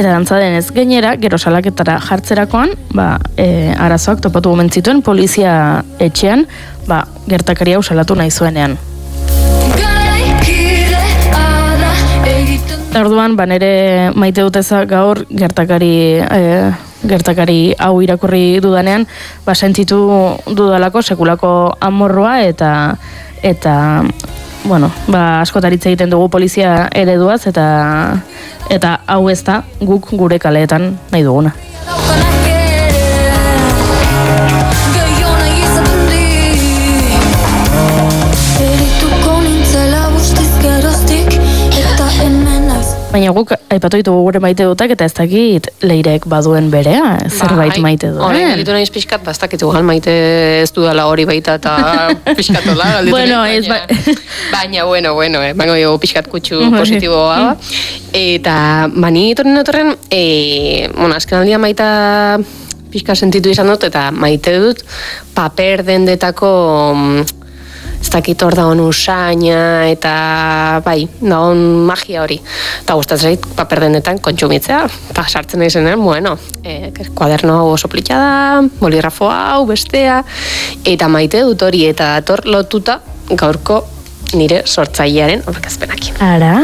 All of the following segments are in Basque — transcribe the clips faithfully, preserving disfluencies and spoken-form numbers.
Eta dantza denez gainera, gero salaketara jartzerakoan, ba, e, arazoak topatu gomen zituen polizia etxean, ba, gertakari hau salatu nahi zuenean. Orduan, ba, nere maite duteza gaur gertakari, e, gertakari hau irakurri dudanean, ba, sentitu dudalako sekulako amorroa eta eta bueno, ba, askotaritza egiten dugu polizia ereduaz eta eta hau ez da guk gure kaleetan nahi duguna. Baina guk aipatu ditugu gure maite dutak eta ez dakit Leirek baduen berea, zerbait ba, maite duen. Hori, galitu nahiz pixkat, bastakitu gal maite ez dudala hori baita eta pixkatola. Bueno, ez ba... Baina, bueno, bueno, eh, baina pixkat kutsu positiboa. Eta, bani torren otorren, e, bueno, azken aldia maita pixka sentitu izan dut, eta maite dut paper dendetako... ez dakit hor da hon usaina, eta bai, da hon magia hori. Eta gustatzen zait, paper dendetan kontsumitzea, eta sartzen nahi zenean, bueno, e, kuaderno hau oso plitxa da, boligrafo hau, bestea, eta maite dut hori, eta dator lotuta gaurko nire sortzailearen aurkezpenakin. Ara,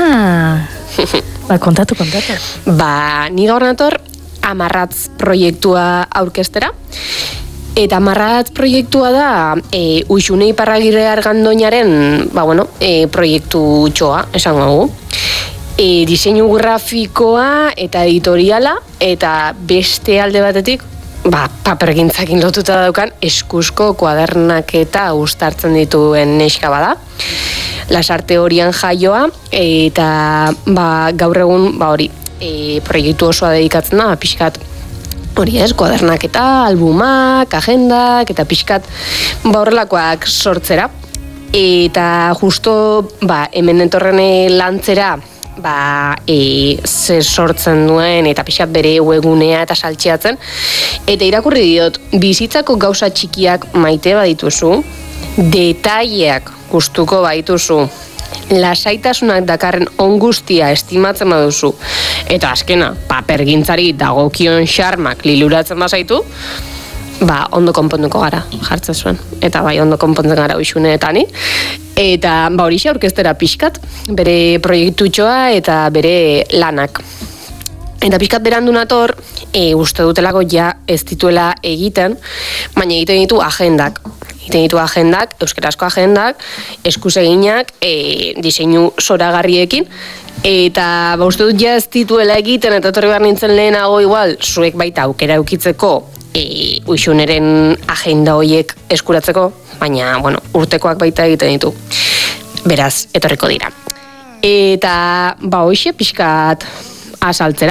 ba, kontatu, kontatu. Ba, ni gaur nator amarratz proiektua aurkeztera, eta amarratz proiektua da e, Uxune Iparragirre Argandoñaren ba, bueno, e, proiektu txoa, esango dugu. E, diseinu grafikoa eta editoriala, eta beste alde batetik, ba, papergintzakin lotuta daukan eskuzko kuadernak eta uztartzen dituen neska bada. Lasarte horian jaioa, eta ba, gaur egun ba, hori, e, proiektu osoa dedikatzen da, pixkat, hori ez, kuadernak eta albumak, agendak, eta pixkat ba horrelakoak sortzera. Eta justo ba, hemen entorren lantzera ba, e, ze sortzen duen eta pixkat bere webgunea eta saltxeatzen. Eta irakurri diot, bizitzako gauza txikiak maite badituzu, detaileak gustuko badituzu, lasaitasunak dakarren ongustia estimatzen baduzu, eta azkena, papergintzari dagokion xarmak liluratzen bazaitu, ba, ondo konponduko gara, jartzen zuen. Eta bai, ondo konpontzen gara Uxuneetani. Eta, ba, hori xa orkestera pixkat, bere proiektutxoa eta bere lanak. Eta pixkat berandu nator, e, uste dutelako ja ez dituela egiten, baina egiten ditu agendak. Egiten ditu agendak, euskarazko agendak, eskuz eginak, e, diseinu zoragarriekin, eta ba, uste dut ja ez dituela egiten, eta torri behar nintzen lehenago igual, zuek baita aukera eukitzeko, e, Uxuneren agenda horiek eskuratzeko, baina, bueno, urtekoak baita egiten ditu. Beraz, etorriko dira. Eta, ba, hoxe, pixkat azaltzera.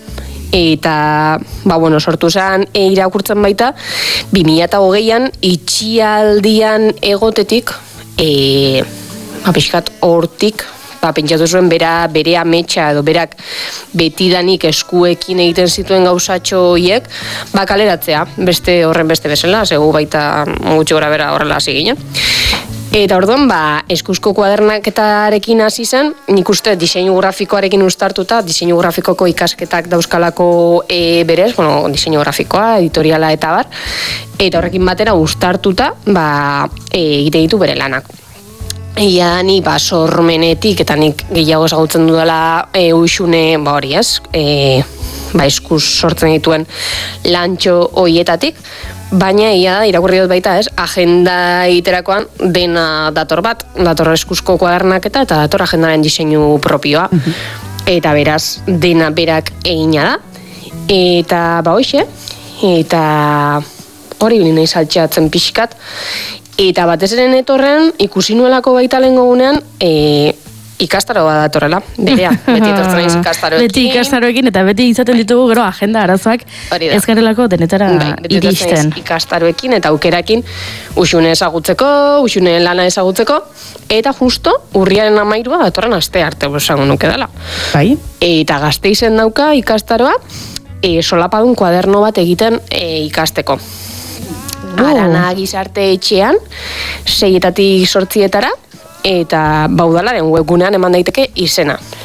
Eta, ba, bueno, sortu zen e, irakurtzen baita, bi mila hogeian itxialdian egotetik, e, ba, pixkat hortik, ba, pentsatu zuen bera, bere ametsa edo berak betidanik eskuekin egiten zituen gauzatxo hiek, ba, kaleratzea, beste horren beste bezala, zegu baita gutxi gora bera horrela hasi ginen. Eta orduan, ba, eskuzko kuadernaketarekin hasi zen, nik uste diseinu grafikoarekin uztartuta, diseinu grafikoko ikasketak dauzkalako e, berez, bueno, diseinu grafikoa, editoriala eta bar, eta horrekin batera uztartuta, ba, e, egite ditu bere lanak. Ia ni, ba, sormenetik, eta nik gehiago ezagutzen dudala e, Uxune, ba, hori ez, e, ba, eskuz sortzen dituen lantxo hoietatik, baina ia da, irakurri dut baita ez, agenda egiterakoan dena dator bat, dator eskuzko kuadernaketa eta dator agendaren diseinu propioa. Eta beraz, dena berak egina da. Eta ba hoxe, eta hori bilin nahi saltxeatzen pixkat. Eta batez eren etorren, ikusi nuelako baita lehen gogunean, e, ikastaro bat datorrela, berea, beti etortzen naiz ikastaroekin. Beti ikastaroekin, eta beti izaten ditugu gero agenda arazoak ez garelako denetara bai, iristen. Ikastaroekin eta aukerakin Uxune ezagutzeko, Uxune lana ezagutzeko, eta justo urriaren amairua datorren aste arte esango nuke dela. Bai. Eta Gasteizen dauka ikastaroa, e, solapadun kuaderno bat egiten e, ikasteko. Oh. Arana gizarte etxean, seietatik sortzietara, eta baudalaren webgunean eman daiteke izena.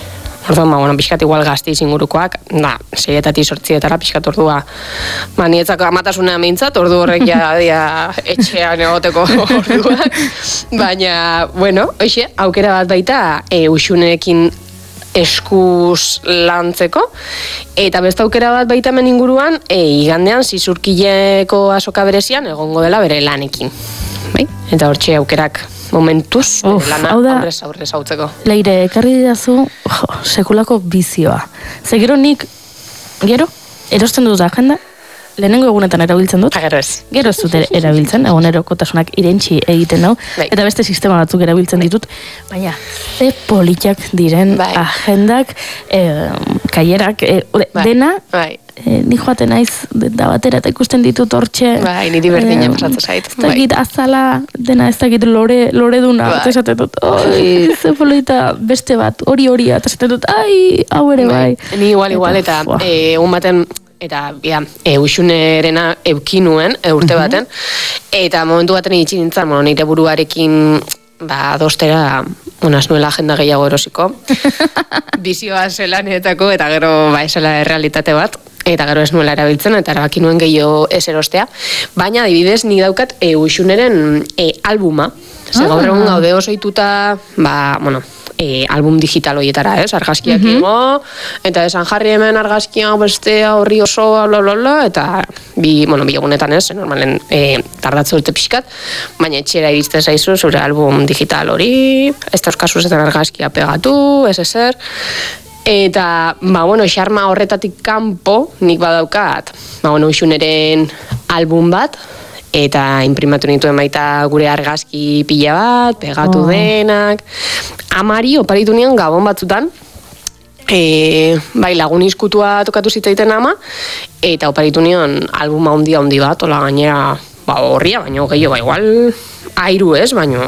Orduan, ba, bueno, pixkat igual gazteiz ingurukoak, da, seietatik sortzietara pixkat ordua, ba, nietzako amatasuna mintzat, ordu horrek ja, dia, etxean egoteko orduak, baina, bueno, oixe, aukera bat baita, e, usunekin eskuz lantzeko, eta beste aukera bat baita hemen inguruan, e, igandean zizurkileko azoka berezian egongo dela bere lanekin. Bai? Eta hortxe aukerak momentuz, Uf, lana hau da, aurrez aurrez hautzeko. Leire, ekarri didazu, jo, sekulako bizioa. Ze gero nik, gero, erosten dut agenda, lehenengo egunetan erabiltzen dut. Gero ez. Gero ez dut ere- erabiltzen, egunerokotasunak irentxi egiten nau, Bai. eta beste sistema batzuk erabiltzen ditut, baina ze politak diren Bai. agendak, eh, kaierak, eh, ode, Bai. dena, Bai. eh, ni joaten naiz da batera eta ikusten ditut hortxe. Bai, niri berdina pasatzen zait. Ez dakit azala, dena ez dakit lore, lore duna, Bai. eta esaten dut, oi, ze polita beste bat, hori horia, eta esaten dut, ai, hau ere bai. Ni igual, igual, eta Eta, eh, egun baten, eta, ja, e, usunerena eukinuen, e, urte baten, eta momentu baten itxi nintzen, bueno, nire buruarekin, ba, dostera, bueno, ez nuela agenda gehiago erosiko, bizioa zelanetako, eta gero, ba, esela errealitate bat, eta gero ez nuela erabiltzen, eta erabaki nuen gehiago ez erostea, baina, adibidez, ni daukat e, usuneren e, albuma, ze gaur egun gaude osoituta, ba, bueno, E, album digital horietara, ez? Argazkiak mm -hmm. eta esan jarri hemen argazkia bestea horri osoa, bla, bla, bla, eta bi, bueno, bi egunetan ez, normalen e, tardatze urte pixkat, baina etxera iristen zaizu zure album digital hori, ez dauzkazuzetan argazkia pegatu, ez ezer, eta, ba, bueno, xarma horretatik kanpo, nik badaukat, ba, bueno, usuneren album bat, eta imprimatu nituen baita gure argazki pila bat, pegatu Oh. denak. Amari oparitu nian gabon batzutan, e, bai lagun izkutua tokatu zitzaiten ama, eta oparitu nion albuma handia handi bat, ola gainera, ba horria, baina gehiago, ba igual airu ez, baina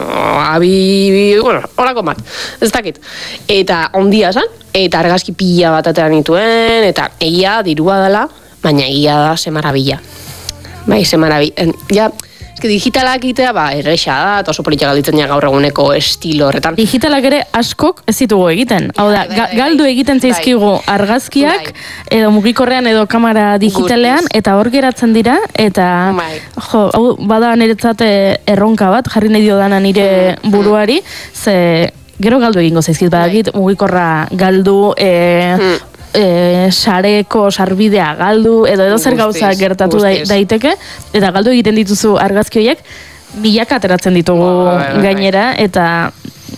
abi, bueno, horako bat, ez dakit. Eta handia zan, eta argazki pila bat atera nituen, eta egia dirua dela, baina egia da ze marabila. Bai, ze marabila. Ja, eske digitalak itea, ba, erresa da, eta oso politia galditzen ja gaur eguneko estilo horretan. Digitalak ere askok ez ditugu egiten. Hau da, Bai, bai, ga- bai. galdu egiten Bai. zaizkigu argazkiak, Bai. edo mugikorrean edo kamera digitalean, Guztiz. eta hor geratzen dira, eta Bai. jo, hau bada niretzat eh, erronka bat, jarri nahi diodana nire buruari, ze gero galdu egingo zaizkit, badakit mugikorra galdu, e, Mm. e, sareko sarbidea galdu, edo edo zer Guztiz, gauza gertatu dai- guztiz. daiteke, eta galdu egiten dituzu argazki horiek, milaka ateratzen ditugu Bai, bai, bai. gainera, eta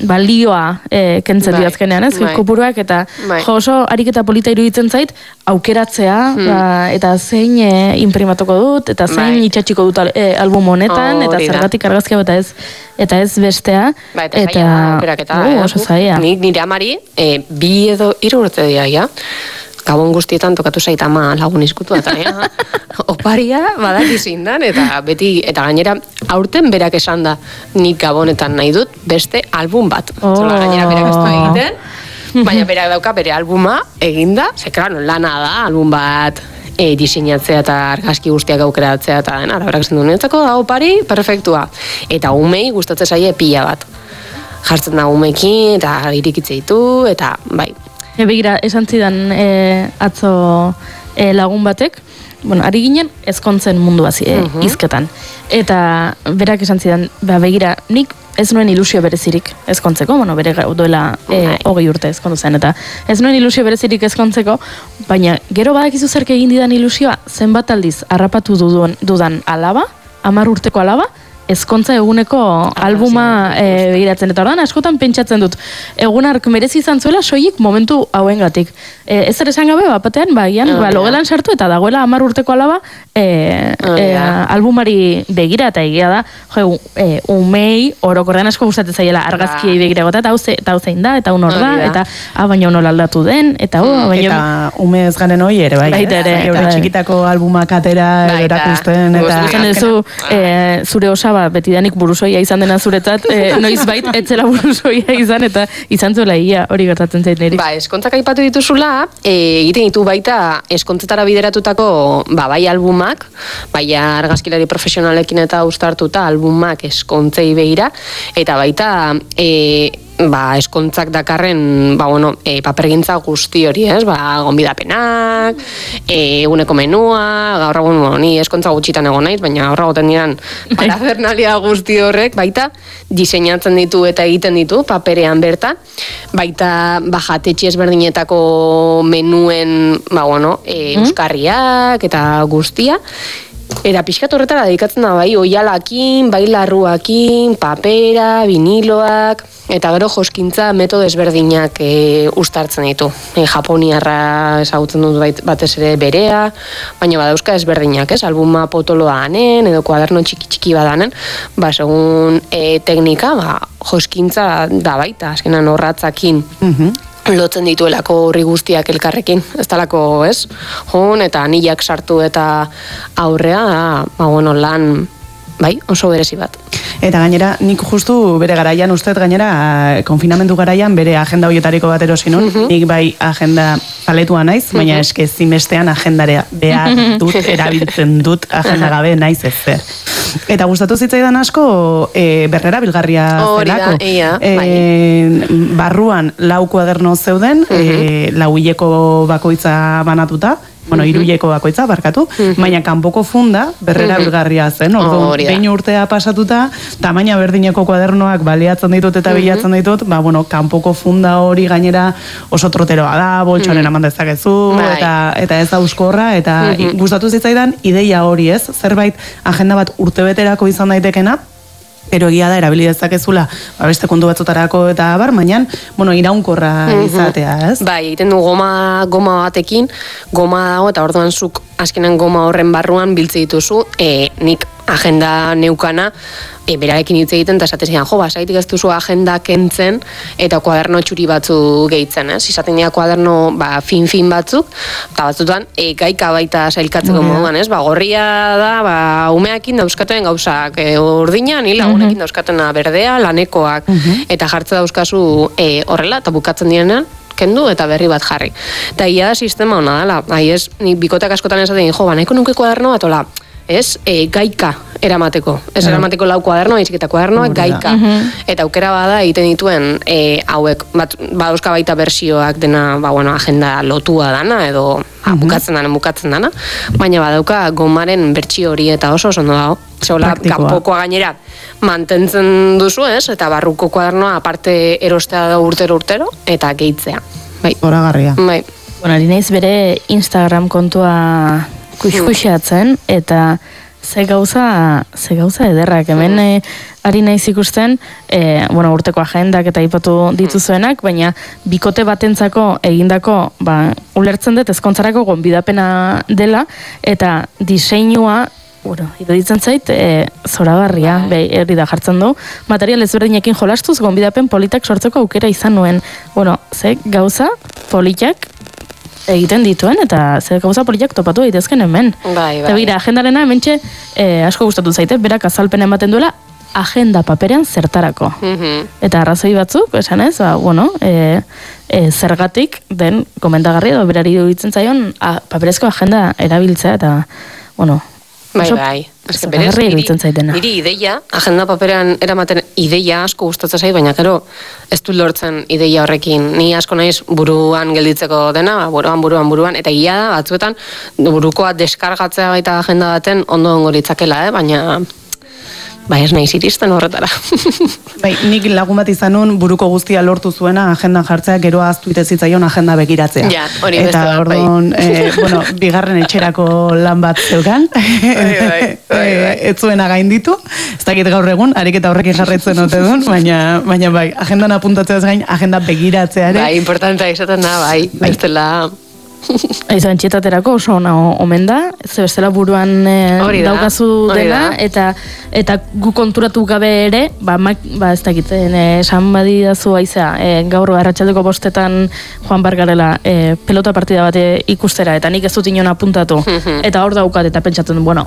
balioa e, kentzen Bai, diazkenean, ez? bai. Kopuruak eta Bai. jo oso ariketa polita iruditzen zait, aukeratzea, ba, eta zein e, imprimatuko dut, eta zein Bai. itxatxiko dut al- e, album honetan, eta Hori da. zergatik argazkia eta ez eta ez bestea. Ba, eta zaila da, aukeraketa, uh, eh? oso zaila. Ni, nire amari, e, bi edo hiru urte dira, ja. Gabon guztietan tokatu zait ama lagun izkutua, eta ja, oparia badaki zindan, eta beti, eta gainera, aurten berak esan da, nik gabonetan nahi dut beste album bat. Oh. Zola, gainera berak ez du egiten, baina berak dauka bere albuma eginda, ze, klaro, lana da, album bat e, diseinatzea eta argazki guztiak aukeratzea eta dena, berak esan du, niretzako da opari, perfektua. Eta umei gustatzen zaie pila bat. Jartzen da umekin, eta irikitze ditu, eta bai, E, begira, esan zidan e, atzo e, lagun batek, bueno, ari ginen ezkontzen mundua zi, e, hizketan. Eta berak esan zidan, ba, begira, nik ez nuen ilusio berezirik ezkontzeko, bueno, bere gau duela e, hogei urte ezkondu zen, eta ez nuen ilusio berezirik ezkontzeko, baina gero badakizu zerk egin didan ilusioa, zenbat aldiz harrapatu dudan, dudan alaba, hamar urteko alaba, ezkontza eguneko albuma e, begiratzen. Eta ordan askotan pentsatzen dut, egun ark merezi izan zuela soilik momentu hauengatik. E, ez ere esan gabe, bapatean, bagian, ba, logelan sartu eta dagoela hamar urteko alaba e, e, albumari begira, eta egia da, jo, e, umei orokorrean asko gustatzen zaiela argazkiei begira gota, eta hau ze- eta hau zein da, eta hau nor da, Hori da. eta ah, baina nola aldatu den, eta hau, baina... Eta ume ez garen hoi ere, bai. Baita ere, Eure bai. txikitako albumak atera Baita. erakusten, eta... Esan duzu, e, zure osaba betidanik burusoia izan dena zuretzat, e, noiz bait, etzela burusoia izan, eta izan zuela ia, hori gertatzen zait niri. Ba, eskontzak aipatu dituzula, e, egiten ditu baita eskontzetara bideratutako ba, bai albumak, bai argazkilari profesionalekin eta uztartuta albumak eskontzei begira, eta baita e, ba, eskontzak dakarren, ba, bueno, e, papergintza guzti hori, ez? Ba, gonbidapenak, e, eguneko menua, gaur egun, bueno, ni eskontza gutxitan egon naiz, baina gaur egoten diran parafernalia guzti horrek, baita, diseinatzen ditu eta egiten ditu, paperean bertan, baita, ba, jatetxe ezberdinetako menuen, ba, bueno, e, euskarriak eta guztia, eta pixkat horretara dedikatzen da bai oialakin, bai larruakin, papera, viniloak, eta gero joskintza metodo ezberdinak e, ustartzen ditu. E, Japoniarra ezagutzen dut bait, batez ere berea, baina badauzka ezberdinak, ez? Albuma potoloa anen, edo kuaderno txiki-txiki badanen, ba, segun e, teknika, ba, joskintza da baita, azkenan horratzakin. Mhm. Lotzen dituelako horri guztiak elkarrekin, ez talako, ez? Hon, eta anilak sartu eta aurrea, ba, bueno, lan, bai, oso berezi bat. Eta gainera, nik justu bere garaian, uste gainera, konfinamendu garaian, bere agenda horietariko bat erosi nun, uh -huh. nik bai agenda paletua naiz, uh -huh. baina eske zinbestean agendarea behar dut, erabiltzen dut agenda gabe naiz ez zer. Eta gustatu zitzaidan asko e, berrera bilgarria zelako. Ia, e, bai. Barruan lau kuaderno zeuden, uh -huh. e, lau hileko bakoitza banatuta, bueno, hiruileko bakoitza, barkatu, baina kanpoko funda berrera bilgarria zen, orduan, behin urtea pasatuta, tamaina berdineko kuadernoak baliatzen ditut eta bilatzen ditut, ba, bueno, kanpoko funda hori gainera oso troteroa da, boltsoaren eman dezakezu, eta, eta ez da euskorra, eta gustatu zitzaidan ideia hori, ez? Zerbait agenda bat urtebeterako izan daitekena, pero egia da erabili dezakezula, ba, beste kontu batzutarako eta bar, baina, bueno, iraunkorra izatea, ez? Bai, egiten du goma, goma batekin, goma dago, eta orduan zuk azkenan goma horren barruan biltze dituzu, e, nik agenda neukana, e, berarekin hitz egiten, eta esaten zidan, jo, basaitik ez duzu agenda kentzen, eta kuaderno txuri batzu gehitzen, ez? Izaten dira kuaderno, ba, fin-fin batzuk, eta batzutan, e, gaika baita sailkatzeko moduan, ez? Ba, gorria da, ba, umeakin dauzkaten gauzak e, urdina, ni lagunekin dauzkatena berdea, lanekoak, eta jartze dauzkazu e, horrela, eta bukatzen direnean, kendu eta berri bat jarri. Eta ia da sistema hona dela, ahi ez, ni bikoteak askotan esaten, jo, ba, nahiko nuke kuaderno bat, ola, ez, e, gaika eramateko. Ez eramateko lau kuaderno, aizik eta kuadernoak gaika. Eta aukera bada egiten dituen e, hauek, bat, badauzka baita bersioak dena, ba, bueno, agenda lotua dana, edo ha, bukatzen dana, bukatzen dana, baina badauka gomaren bertsio hori eta oso oso ondo dago. Zeola, kanpokoa gainera mantentzen duzu, ez? Eta barruko kuadernoa aparte erostea da urtero urtero, eta gehitzea. Bai. Horagarria. Bai. Bueno, ari naiz bere Instagram kontua kuxkuxeatzen, eta ze gauza, ze gauza ederrak, hemen e, ari naiz ikusten, e, bueno, urteko agendak eta ipatu dituzuenak, baina bikote batentzako egindako, ba, ulertzen dut ezkontzarako gonbidapena dela, eta diseinua, bueno, iruditzen zait, e, zoragarria, behi, hori da jartzen du, material ezberdinekin jolastuz, gonbidapen politak sortzeko aukera izan nuen. Bueno, ze gauza politak egiten dituen, eta ze gauza politak topatu daitezken hemen. Bai, bai. Eta bira, agendarena hementxe e, asko gustatu zaite, berak azalpen ematen duela, agenda paperean zertarako. Mm-hmm. Eta arrazoi batzuk, esan ez, ba, bueno, e, e, zergatik den komentagarri edo berari duditzen zaion a, paperezko agenda erabiltzea, eta, bueno, bai, bai. Eske berez, niri, niri ideia, agenda paperean eramaten ideia asko gustatzen zait, baina gero ez du lortzen ideia horrekin. Ni asko naiz buruan gelditzeko dena, buruan, buruan, buruan, eta ia da, batzuetan burukoa deskargatzea baita agenda baten ondo ongo litzakela, eh? Baina bai, ez naiz iristen horretara. Bai, nik lagun bat izan nun buruko guztia lortu zuena agendan jartzea, gero ahaztu itezitzaion agenda begiratzea. Ja, hori beste bat, bai. Eta orduan, eh, bueno, bigarren etxerako lan bat zeukan. Bai, bai, bai, bai. Ez zuena gainditu, ez dakit gaur egun, ariketa horrekin jarraitzen ote duen, baina, baina bai, agendan apuntatzeaz gain, agenda begiratzea ere. Bai, importantea izaten da, bai, bai. Bestela... Aizu, antxetaterako oso ona omen da, ze bestela buruan e, daukazu dena, eta eta gu konturatu gabe ere, ba, mak, ba ez dakiten, esan badidazu aizea, e, gaur arratsaldeko bostetan joan bargarela e, pelota partida bate ikustera, eta nik ez dut inon apuntatu, eta hor daukat, eta pentsatzen, bueno,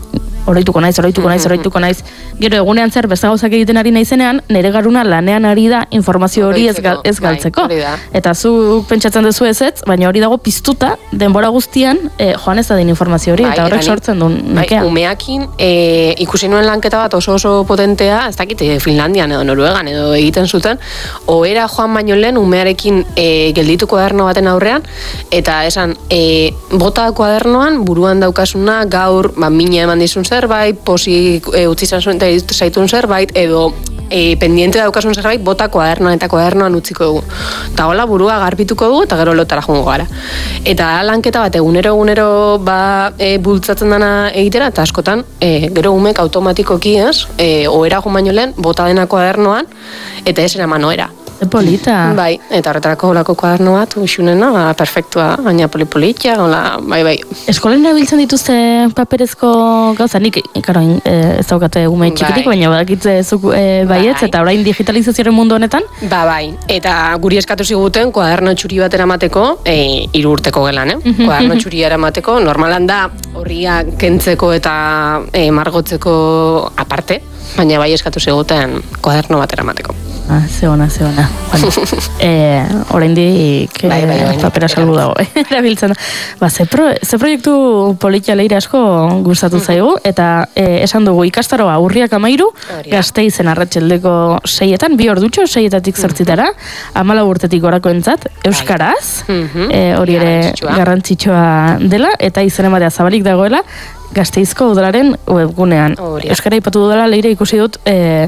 oroituko naiz, oroituko naiz, oroituko naiz. Gero egunean zer beste gauzak egiten ari naizenean, nire garuna lanean ari da informazio hori ez, gal, ez galtzeko. Bai, eta zu pentsatzen duzu ez ez, baina hori dago piztuta, denbora guztian, eh, joan ez da din informazio hori, bai, eta horrek sortzen du nekea. Bai, umeakin, e, ikusi nuen lanketa bat oso oso potentea, ez dakit, Finlandian edo Noruegan edo egiten zuten, ohera joan baino lehen umearekin e, gelditu kuaderno baten aurrean, eta esan, e, bota kuadernoan, buruan daukasuna, gaur, ba, mina eman dizun zerbait, posi e, utzi zaitun zerbait, edo e, pendiente daukasun zerbait, bota kuadernoan eta kuadernoan utziko dugu. Eta hola burua garbituko dugu, eta gero lotara joango gara. Eta lanketa bat, egunero, egunero, ba, e, bultzatzen dana egitera, eta askotan, e, gero umek automatikoki, ez, e, ohera joan baino lehen, bota dena kuadernoan, eta ez eraman ohera. Polita. Bai, eta horretarako holako kuaderno bat, uxunena, ba, perfektua, baina polipolitia, hola, bai, bai. Eskolen erabiltzen dituzte paperezko gauza, nik, ikaro, e, ez daukate ume txikitik, bai. Baina badakitze zuk e, baietz, bai. Eta orain digitalizazioaren mundu honetan? Ba, bai, eta guri eskatu ziguten kuaderno txuri bat eramateko, e, hiru urteko gelan, eh? Kuaderno txuri eramateko, normalan da, horria kentzeko eta e, margotzeko aparte, baina bai eskatu ziguten kuaderno bat eramateko. Ah, ze ona, ze ona. Bueno, eh, oraindik eh, bai, bai, bai, papera salbu dago, eh? Erabiltzen da. Ba, ze, pro, ze proiektu politia leire asko gustatu zaigu, eta eh, esan dugu ikastaroa urriak amairu, Gasteizen arratsaldeko seietan, bi ordutxo, seietatik zortzitara, hamalau urtetik gorako entzat, euskaraz, eh, hori ere garrantzitsua dela, eta izen ematea zabalik dagoela, Gasteizko udalaren webgunean. Euskara ipatu dudala, leire ikusi dut, e,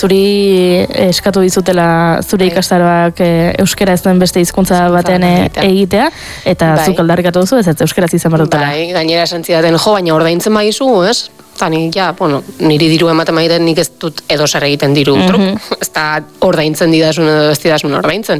zuri eskatu dizutela zure ikastaroak e, euskara ez den beste hizkuntza batean e, egitea, eta bai. Zuk aldarrikatu duzu, ez ez euskaraz izan behar dutela. Bai, gainera esan zidaten, jo, baina ordaintzen baizu, ez? Eta nik, ja, bueno, niri diru ematen maiten nik ez dut edo zer egiten diru, mm-hmm. truk. Ez da ordaintzen didasun edo ez didasun ordaintzen.